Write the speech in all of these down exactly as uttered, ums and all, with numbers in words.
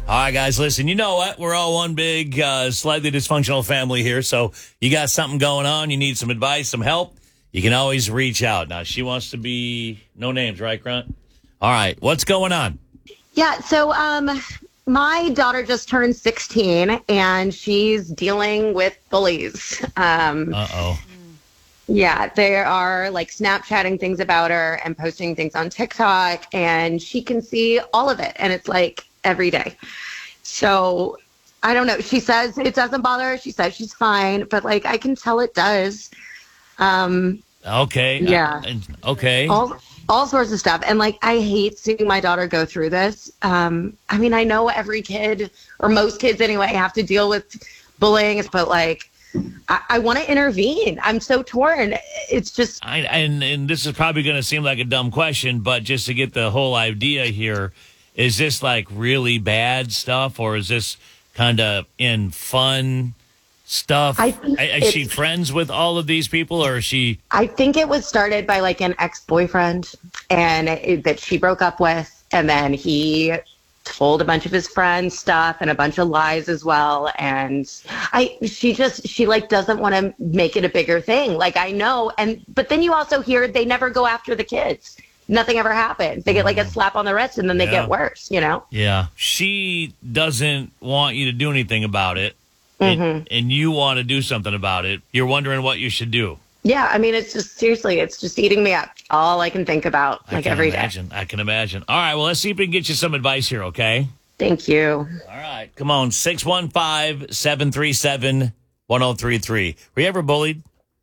All right, guys, listen, you know what? We're all one big, uh, slightly dysfunctional family here. So you got something going on, you need some advice, some help, you can always reach out. Now, she wants to be no names, right, Grunt? All right, what's going on? Yeah, so um, my daughter just turned sixteen, and she's dealing with bullies. Um, Uh-oh. Yeah, they are like Snapchatting things about her and posting things on TikTok, and she can see all of it. And it's like every day. So I don't know. She says it doesn't bother her. She says she's fine, but like I can tell it does. Um, okay. Yeah. Uh, okay. All, all sorts of stuff. And like, I hate seeing my daughter go through this. Um, I mean, I know every kid, or most kids anyway, have to deal with bullying, but like, I, I want to intervene. I'm so torn. It's just. I, and, and this is probably going to seem like a dumb question, but just to get the whole idea here, is this like really bad stuff, or is this kind of in fun stuff? I think is she friends with all of these people, or is she? I think it was started by like an ex-boyfriend, and it, that she broke up with, and then he told a bunch of his friends stuff and a bunch of lies as well. And I, she just, she like doesn't want to make it a bigger thing. Like I know, and but then you also hear they never go after the kids. Nothing ever happens. They get like a slap on the wrist, and then they Yeah. get worse, you know? Yeah. She doesn't want you to do anything about it, Mm-hmm. and, and you want to do something about it. You're wondering what you should do. Yeah, I mean, it's just, seriously, it's just eating me up. All I can think about, I like, can every day. imagine. I can imagine. All right, well, let's see if we can get you some advice here, okay? Thank you. All right, come on, six one five, seven three seven, one oh three three. Were you ever bullied?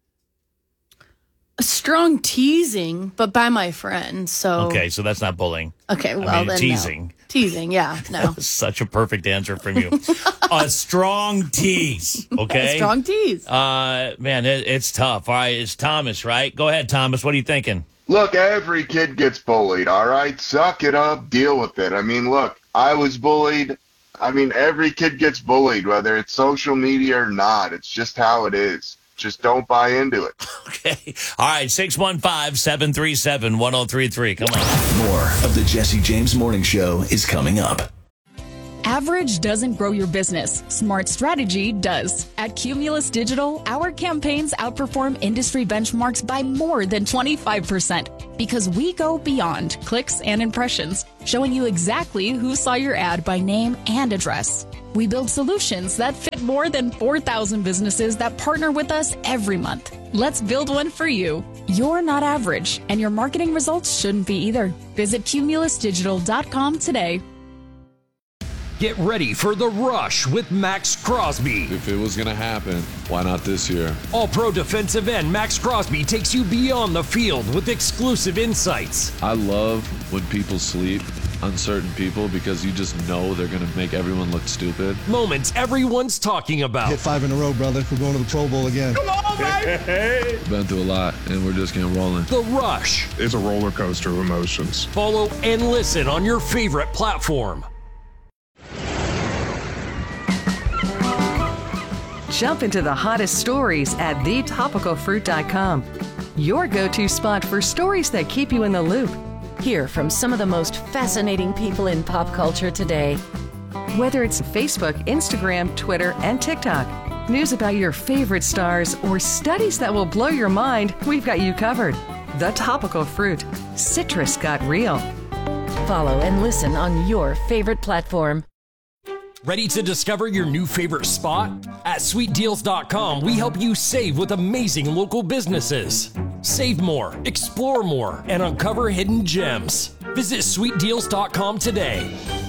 A strong teasing, but by my friend. So Okay, so that's not bullying. Okay, well I mean, then teasing. no. Teasing, yeah, no. Such a perfect answer from you. A strong tease, okay? A strong tease. Uh, man, it, it's tough. All right, it's Thomas, right? Go ahead, Thomas. What are you thinking? Look, every kid gets bullied, all right? Suck it up, deal with it. I mean, look, I was bullied. I mean, every kid gets bullied, whether it's social media or not. It's just how it is. Just don't buy into it. Okay. All right, six one five, seven three seven, one oh three three. Come on. More of the Jesse James Morning Show is coming up. Average doesn't grow your business. Smart strategy does. At Cumulus Digital, our campaigns outperform industry benchmarks by more than twenty-five percent because we go beyond clicks and impressions, showing you exactly who saw your ad by name and address. We build solutions that fit more than four thousand businesses that partner with us every month. Let's build one for you. You're not average, and your marketing results shouldn't be either. Visit cumulus digital dot com today. Get ready for The Rush with Max Crosby. If it was going to happen, why not this year? All-pro defensive end Max Crosby takes you beyond the field with exclusive insights. I love when people sleep on certain people because you just know they're going to make everyone look stupid. Moments everyone's talking about. Hit five in a row, brother. We're going to the Pro Bowl again. Come on, baby! Been through a lot, and we're just getting rolling. The Rush. It's a roller coaster of emotions. Follow and listen on your favorite platform. Jump into the hottest stories at the topical fruit dot com. Your go-to spot for stories that keep you in the loop. Hear from some of the most fascinating people in pop culture today. Whether it's Facebook, Instagram, Twitter, and TikTok, news about your favorite stars, or studies that will blow your mind, we've got you covered. The Topical Fruit. Citrus got real. Follow and listen on your favorite platform. Ready to discover your new favorite spot? At sweet deals dot com, we help you save with amazing local businesses. Save more, explore more, and uncover hidden gems. Visit sweet deals dot com today.